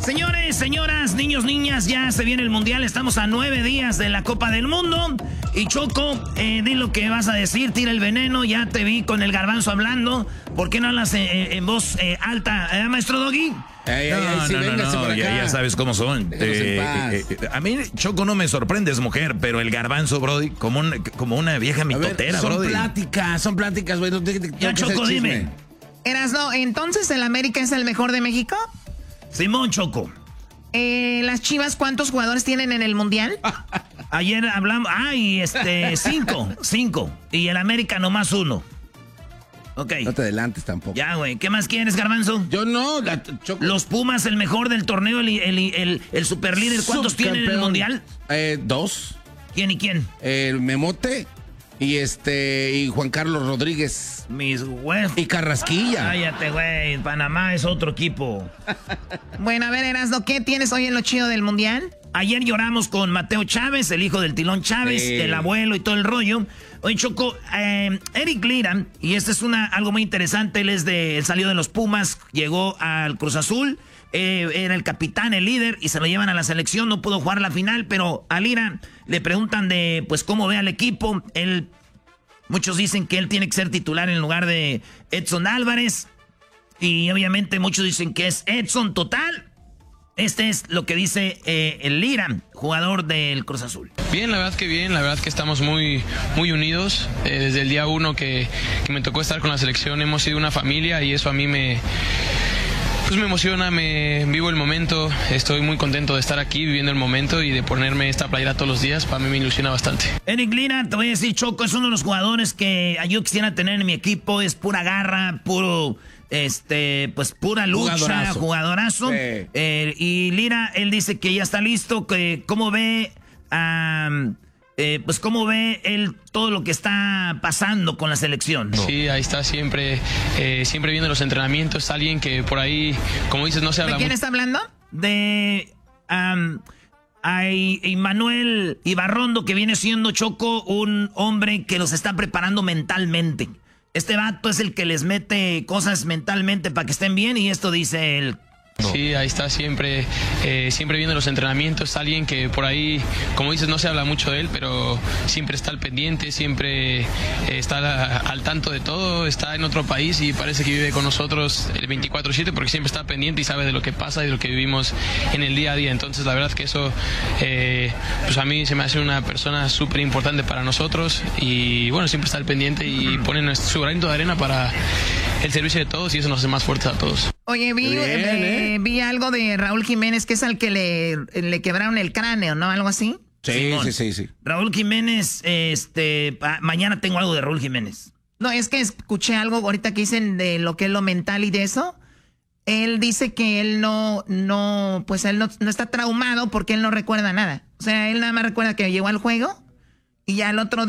Señores, señoras, niños, niñas, ya se viene el Mundial. Estamos a 9 días de la Copa del Mundo. Y Choco, di lo que vas a decir, tira el veneno. Ya te vi con el garbanzo hablando. ¿Por qué no hablas en voz alta, maestro Doggy? No, ya sabes cómo son. A mí Choco no me sorprende, es mujer, pero el garbanzo, brody, como una vieja mitotera, brody. Son pláticas, güey. Ya, Choco, dime. Erasno, ¿entonces el América es el mejor de México? Simón, Choco. ¿Las Chivas cuántos jugadores tienen en el Mundial? Ayer hablamos, 5. Y el América nomás 1. Ok. No te adelantes tampoco. Ya, güey. ¿Qué más quieres, garbanzo? Yo no. Los Pumas, el mejor del torneo, el superlíder. ¿Cuántos tienen en el Mundial? 2. ¿Quién y quién? El Memote y Juan Carlos Rodríguez. Mis güey. Y Carrasquilla. Cállate, güey. Panamá es otro equipo. Bueno, a ver, Erasno, ¿qué tienes hoy en lo chido del Mundial? Ayer lloramos con Mateo Chávez, el hijo del Tilón Chávez, el abuelo y todo el rollo. Oye, Choco, Eric Lira, y este es algo muy interesante, él salió de los Pumas, llegó al Cruz Azul, era el capitán, el líder, y se lo llevan a la selección, no pudo jugar la final, pero a Lira le preguntan de, pues, cómo ve al equipo. Muchos dicen que él tiene que ser titular en lugar de Edson Álvarez, y obviamente muchos dicen que es Edson total. Este es lo que dice el Lira, jugador del Cruz Azul. Bien, la verdad que estamos muy unidos. Desde el día 1 que me tocó estar con la selección hemos sido una familia y eso a mí me emociona, vivo el momento, estoy muy contento de estar aquí viviendo el momento y de ponerme esta playera todos los días, para mí me ilusiona bastante. Eric Lira, te voy a decir, Choco, es uno de los jugadores que yo quisiera tener en mi equipo, es pura garra, puro... pues pura lucha, jugadorazo. Sí. Y Lira, él dice que ya está listo, que cómo ve, pues cómo ve él todo lo que está pasando con la selección. ¿No? Sí, ahí está siempre viendo los entrenamientos, alguien que por ahí, como dices, no se habla. ¿De quién está hablando? De Manuel Ibarrondo, que viene siendo, Choco, un hombre que los está preparando mentalmente. Este vato es el que les mete cosas mentalmente para que estén bien y esto dice él. Sí, ahí está siempre viendo los entrenamientos, alguien que por ahí, como dices, no se habla mucho de él, pero siempre está al pendiente, siempre está al tanto de todo, está en otro país y parece que vive con nosotros el 24/7 porque siempre está pendiente y sabe de lo que pasa y de lo que vivimos en el día a día. Entonces la verdad que eso pues a mí se me hace una persona súper importante para nosotros y bueno, siempre está al pendiente y pone su granito de arena para el servicio de todos y eso nos hace más fuertes a todos. Oye, vi algo de Raúl Jiménez, que es al que le quebraron el cráneo, ¿no? ¿Algo así? Sí. Raúl Jiménez, mañana tengo algo de Raúl Jiménez. No, es que escuché algo ahorita que dicen de lo que es lo mental y de eso. Él dice que él no está traumado porque él no recuerda nada. O sea, él nada más recuerda que llegó al juego y ya el otro día